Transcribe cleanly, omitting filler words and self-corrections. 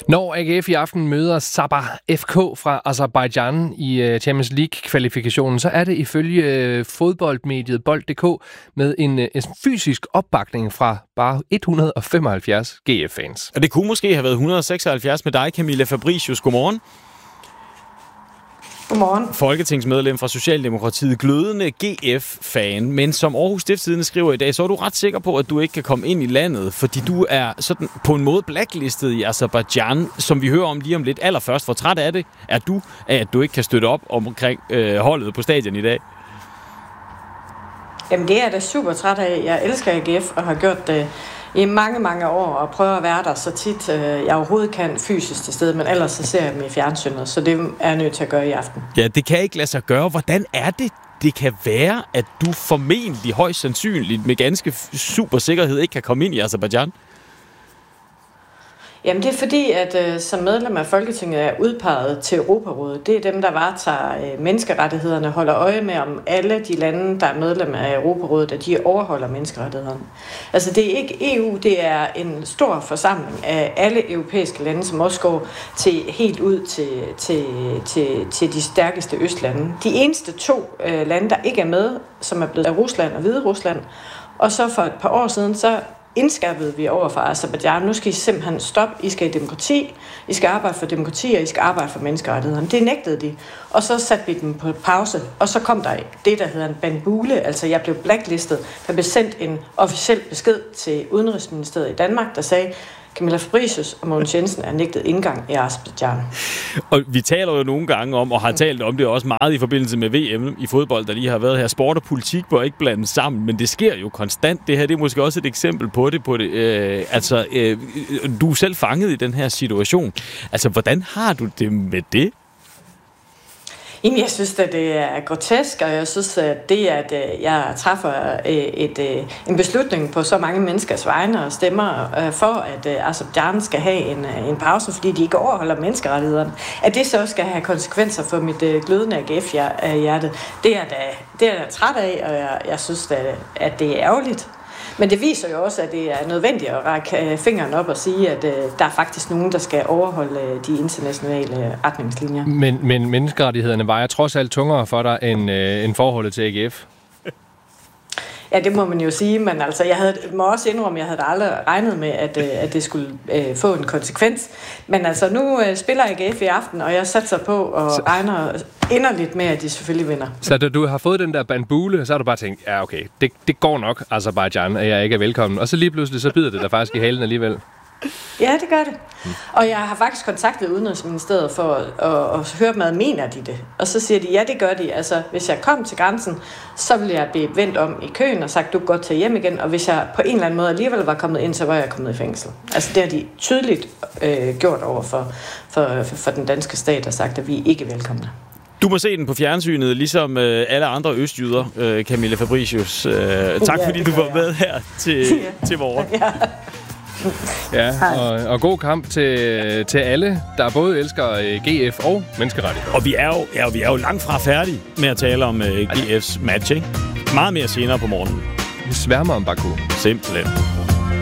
Når AGF i aften møder Sabah FK fra Aserbajdsjan i Champions League-kvalifikationen, så er det ifølge fodboldmediet Bold.dk med en fysisk opbakning fra bare 175 GF-fans. Og det kunne måske have været 176 med dig, Camilla Fabricius. Godmorgen. Godmorgen. Folketingsmedlem fra Socialdemokratiet, glødende GF-fan, men som Aarhus Stiftstidende skriver i dag, så er du ret sikker på, at du ikke kan komme ind i landet, fordi du er sådan på en måde blacklistet i Aserbajdsjan, som vi hører om lige om lidt. Allerførst, hvor træt er du af, at du ikke kan støtte op omkring holdet på stadion i dag? Jamen det er jeg da super træt af. Jeg elsker AGF og har gjort det i mange, mange år og prøver at være der så tit jeg overhovedet kan fysisk til stede, men ellers så ser jeg dem i fjernsynet, så det er jeg nødt til at gøre i aften. Ja, det kan ikke lade sig gøre. Hvordan er det kan være, at du formentlig højst sandsynligt med ganske super sikkerhed ikke kan komme ind i Aserbajdsjan? Jamen det er fordi, at som medlem af Folketinget er udpeget til Europarådet. Det er dem, der varetager menneskerettighederne, holder øje med, om alle de lande, der er medlem af Europarådet, at de overholder menneskerettighederne. Altså det er ikke EU, det er en stor forsamling af alle europæiske lande, som også går helt ud til de stærkeste østlande. De eneste 2 lande, der ikke er med, som er blevet af Rusland og Hvide Rusland, og så for et par år siden, så indskærpede vi over for Aserbajdsjan. Nu skal I simpelthen stoppe. I skal i demokrati. I skal arbejde for demokrati, og I skal arbejde for menneskerettighederne. Det nægtede de. Og så satte vi dem på pause. Og så kom der det, der hedder en bandbule. Altså, jeg blev blacklistet. Der blev sendt en officiel besked til Udenrigsministeriet i Danmark, der sagde, Camilla Fabricius og Mogens Jensen er nægtet indgang i Aserbajdsjan. Og vi taler jo nogle gange om, og har talt om det også meget i forbindelse med VM i fodbold, der lige har været her. Sport og politik bør ikke blandes sammen, men det sker jo konstant. Det her det er måske også et eksempel på det. Du er selv fanget i den her situation. Altså, hvordan har du det med det? Jamen, jeg synes, at det er grotesk, og jeg synes, at det, at jeg træffer en beslutning på så mange menneskers vegne og stemmer for, at Aserbajdsjan skal have en pause, fordi de ikke overholder menneskerettighederne, at det så også skal have konsekvenser for mit glødende AGF-hjerte, det er jeg træt af, og jeg synes, at det er ærgerligt. Men det viser jo også, at det er nødvendigt at række fingeren op og sige, at der er faktisk nogen, der skal overholde de internationale retningslinjer. Men menneskerettighederne vejer trods alt tungere for dig end forholdet til AGF? Ja, det må man jo sige, men altså, jeg må også indrømme, at jeg havde aldrig regnet med, at det skulle få en konsekvens. Men altså, nu spiller AGF i aften, og jeg satser på og regner inderligt med, at de selvfølgelig vinder. Så da du har fået den der bandbule, så har du bare tænkt, ja okay, det går nok, Aserbajdsjan, at jeg ikke er velkommen. Og så lige pludselig, så bider det der faktisk i halen alligevel. Ja, det gør det. Og jeg har faktisk kontaktet Udenrigsministeriet for at høre, hvad mener de det. Og så siger de, ja, det gør de. Altså, hvis jeg kom til grænsen, så ville jeg blive vendt om i køen og sagt, du kan godt tage hjem igen. Og hvis jeg på en eller anden måde alligevel var kommet ind, så var jeg kommet i fængsel. Altså, det har de tydeligt gjort over for den danske stat og sagt, at vi ikke er velkomne. Du må se den på fjernsynet, ligesom alle andre østjyder, Camilla Fabricius. Tak fordi du var med her til morgen. Ja. Ja, og god kamp til alle, der både elsker GF og menneskerettigheder. Og vi er jo langt fra færdige med at tale om GF's match, ikke? Meget mere senere på morgenen. Vi sværmer om Baku. Simpelthen.